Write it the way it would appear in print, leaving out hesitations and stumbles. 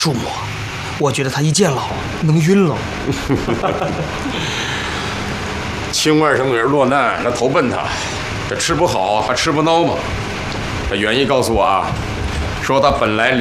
主母，我觉得他一见老能晕了。 亲外甥女儿落难，那投奔她，这吃不好还吃不孬嘛。这元一告诉我啊，说他本来